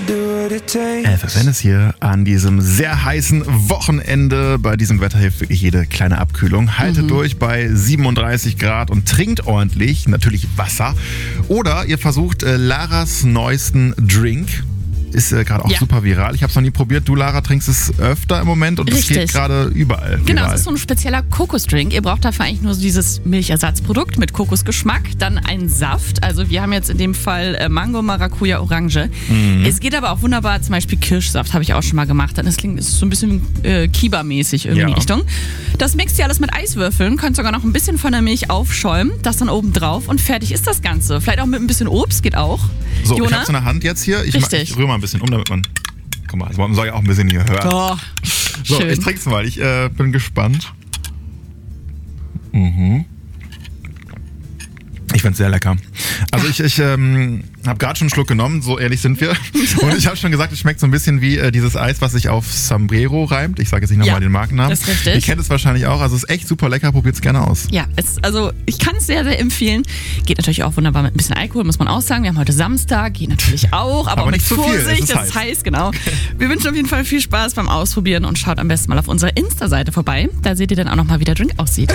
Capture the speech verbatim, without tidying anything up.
F F N ist hier an diesem sehr heißen Wochenende. Bei diesem Wetter hilft wirklich jede kleine Abkühlung. Haltet mhm. durch bei siebenunddreißig Grad und trinkt ordentlich, natürlich Wasser. Oder ihr versucht äh, Laras neuesten Drink. Ist äh, gerade auch ja. super viral. Ich habe es noch nie probiert. Du, Lara, trinkst es öfter im Moment und es geht gerade überall viral. Genau, es ist so ein spezieller Kokosdrink. Ihr braucht dafür eigentlich nur so dieses Milchersatzprodukt mit Kokosgeschmack, dann einen Saft. Also wir haben jetzt in dem Fall äh, Mango, Maracuja, Orange. Mhm. Es geht aber auch wunderbar, zum Beispiel Kirschsaft habe ich auch schon mal gemacht. Dann ist es so ein bisschen äh, Kiba-mäßig irgendwie ja. in die Richtung. Das mixt ihr alles mit Eiswürfeln, könnt sogar noch ein bisschen von der Milch aufschäumen, das dann oben drauf und fertig ist das Ganze. Vielleicht auch mit ein bisschen Obst, geht auch. So, Jona? Ich habe es in der Hand jetzt hier. Ich, Richtig. ich rühre mal ein bisschen um, damit man... Guck mal, man soll ja auch ein bisschen hier hören. Oh, so, schön. ich trink's mal. Ich äh, bin gespannt. Mhm. Ich find's sehr lecker. Also ich, ich ähm, habe gerade schon einen Schluck genommen, so ehrlich sind wir. Und ich habe schon gesagt, es schmeckt so ein bisschen wie äh, dieses Eis, was sich auf Sombrero reimt. Ich sage jetzt nicht nochmal ja, den Markennamen. Das ist richtig. Ihr kennt es wahrscheinlich auch. Also es ist echt super lecker. Probiert es gerne aus. Ja, es, also ich kann es sehr, sehr empfehlen. Geht natürlich auch wunderbar mit ein bisschen Alkohol, muss man auch sagen. Wir haben heute Samstag, geht natürlich auch, aber, aber auch mit Vorsicht. Es ist heiß, genau. Wir wünschen auf jeden Fall viel Spaß beim Ausprobieren und schaut am besten mal auf unserer Insta-Seite vorbei. Da seht ihr dann auch nochmal, wie der Drink aussieht.